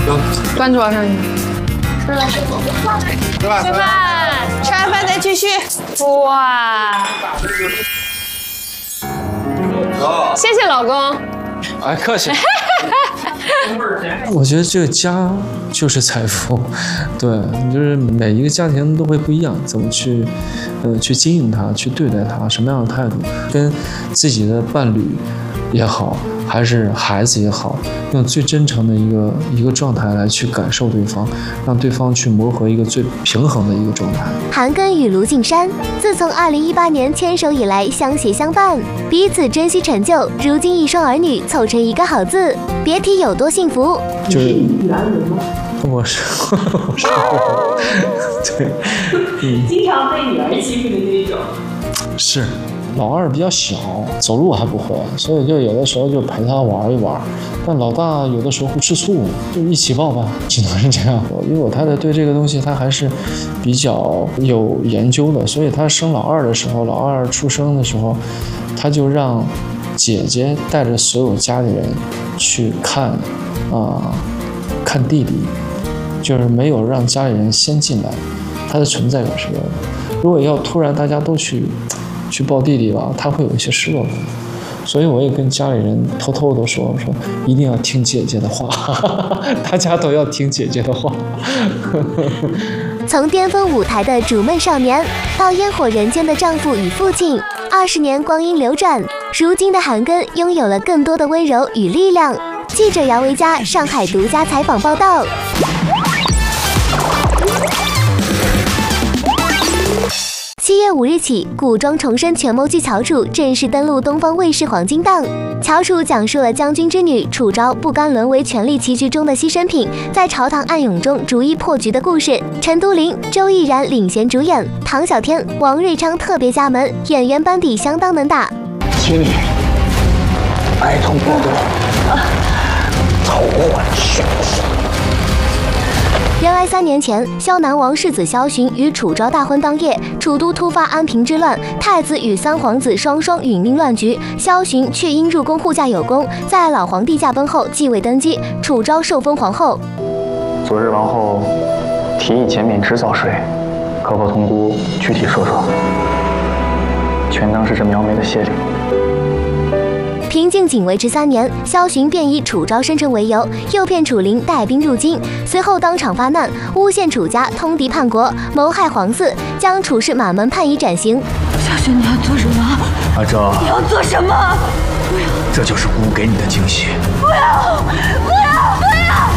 端桌上去。 吃饭， 吃完饭再继续。哇！谢谢老公。 哎，客气。我觉得这个家就是财富，对，就是每一个家庭都会不一样，怎么去经营它，去对待它，什么样的态度，跟自己的伴侣也好，还是孩子也好，用最真诚的一个状态来去感受对方，让对方去磨合一个最平衡的一个状态。 韩庚与卢靖姗自从2018年牵手以来，相携相伴，彼此珍惜成就，如今一双儿女凑成一个好字，别提有多幸福。 就是我是对， 经常被女儿欺负的那种。 是。老二比较小，走路还不会，所以就有的时候就陪他玩一玩。但老大有的时候会吃醋，就一起抱吧，只能是这样。因为我太太对这个东西她还是比较有研究的，所以她生老二的时候，老二出生的时候，她就让姐姐带着所有家里人去看看弟弟，就是没有让家里人先进来，他的存在感是有的。如果要突然大家都去抱弟弟吧，他会有一些失落感，所以我也跟家里人偷偷的说一定要听姐姐的话，大家都要听姐姐的话。 从巅峰舞台的逐梦少年，到烟火人间的丈夫与父亲，20年光阴流转，如今的韩庚拥有了更多的温柔与力量。记者杨维佳，上海独家采访报道。7月5日起，古装重生权谋剧《乔楚》正式登陆东方卫视黄金档。《乔楚》讲述了将军之女楚昭不甘沦为权力棋局中的牺牲品，在朝堂暗涌中逐一破局的故事。陈都灵、周逸然领衔主演，唐小天、王瑞昌特别加盟，演员班底相当能打。 请你哀痛过度，召唤凶手。 原来3年前，萧南王世子萧寻与楚昭大婚当夜，楚都突发安平之乱，太子与三皇子双殒命乱局。萧寻却因入宫护驾有功，在老皇帝驾崩后继位登基，楚昭受封皇后。 昨日王后提议减免织造税，可否通姑具体说说？全当是这苗眉的谢礼。 平静仅维持3年，萧寻便以楚昭生辰为由，诱骗楚灵带兵入京，随后当场发难，诬陷楚家通敌叛国，谋害皇嗣，将楚氏满门判以斩刑。 萧寻，你要做什么？ 阿昭， 你要做什么？不要！ 这就是姑给你的惊喜。 不要！不要！不要！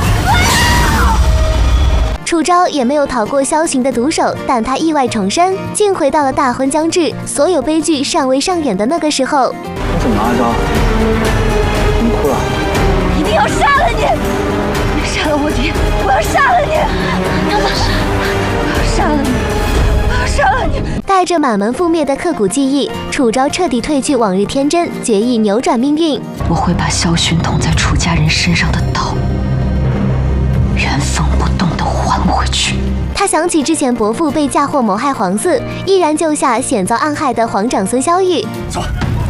楚昭也没有逃过萧寻的毒手，但他意外重生，竟回到了大婚将至，所有悲剧尚未上演的那个时候。 怎么了，阿昭？你哭了？ 一定要杀了你！你杀了我爹！我要杀了你！娘子，我要杀了你！我要杀了你！ 带着满门覆灭的刻骨记忆，楚昭彻底褪去往日天真，决意扭转命运。 我会把萧寻捅在楚家人身上的刀原封不动地还回去。 他想起之前伯父被嫁祸谋害皇嗣，毅然救下险遭暗害的皇长孙萧玉。 走。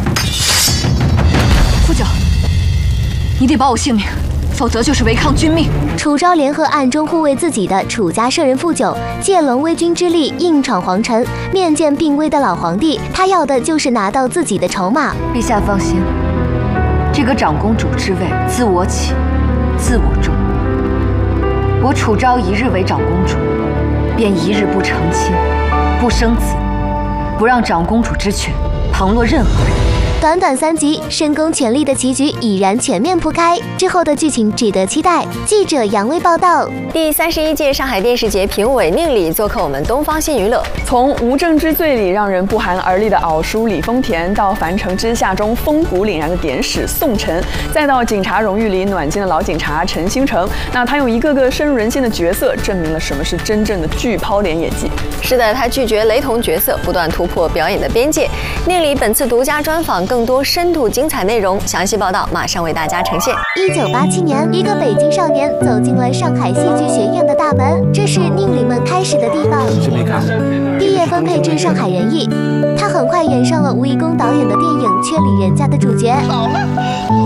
副将，你得保我性命，否则就是违抗君命。 楚昭联合暗中护卫自己的楚家舍人傅九，借龙威军之力硬闯皇城，面见病危的老皇帝，他要的就是拿到自己的筹码。 陛下放心，这个长公主之位自我起，自我终。我楚昭一日为长公主，便一日不成亲，不生子，不让长公主之权旁落任何人。 短短3集，深宫权力的棋局已然全面铺开，之后的剧情值得期待。记者杨威报道。 第31届上海电视节评委宁理做客我们东方新娱乐。 从无证之罪里让人不寒而栗的敖叔李丰田，到樊城之下中风骨凛然的典史宋晨，再到警察荣誉里暖心的老警察陈星成，那他用一个个深入人心的角色，证明了什么是真正的巨抛脸演技。 是的，他拒绝雷同角色，不断突破表演的边界。宁理本次独家专访更多深度精彩内容，详细报道马上为大家呈现。 1987年，一个北京少年走进了上海戏剧学院的大门，这是宁理们开始的地方。毕业分配至上海人艺，他很快演上了吴贻弓导演的电影《圈里人家》的主角。